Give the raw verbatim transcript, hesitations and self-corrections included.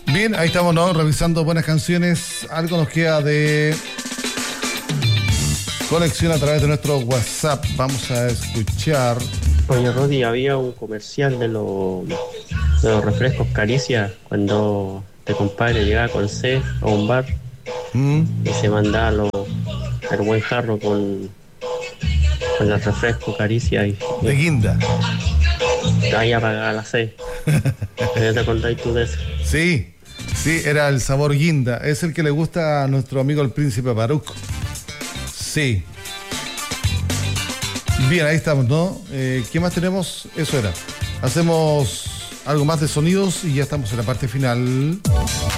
Bien, ahí estamos, ¿no? Revisando buenas canciones. Algo nos queda de conexión a través de nuestro WhatsApp. Vamos a escuchar. Oye, Rodi, había un comercial de, los de los refrescos Caricia cuando este compadre llegaba con sed a un bar ¿Mm? y se mandaba lo- el buen jarro con, con el refresco Caricia y, De guinda. y ahí apagaba la sed. ¿Ya te acordáis tú de eso? Sí, sí, era el sabor guinda. Es el que le gusta a nuestro amigo el príncipe Baruch. Sí. Bien, ahí estamos, ¿no? Eh, ¿qué más tenemos? Eso era. Hacemos algo más de sonidos y ya estamos en la parte final.